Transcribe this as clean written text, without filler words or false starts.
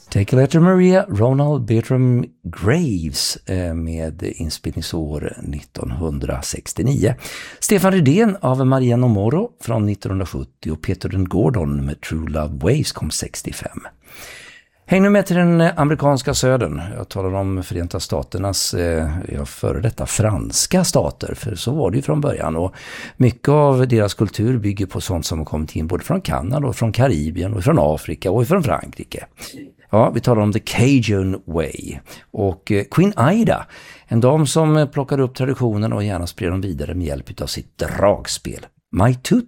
Take a Letter Maria, Ronald Bertram Graves med inspelningsår 1969. Stefan Rydén av Maria Nomoro från 1970 och Peter den Gordon med True Love Waves kom 65. Häng nu med till den amerikanska södern. Jag talar om Förenta Staternas före detta franska stater, för så var det ju från början. Och mycket av deras kultur bygger på sånt som har kommit in både från Kanada och från Karibien och från Afrika och från Frankrike. Ja, vi talar om The Cajun Way och Queen Ida, en dam som plockar upp traditionen och gärna sprider dem vidare med hjälp av sitt dragspel. My Two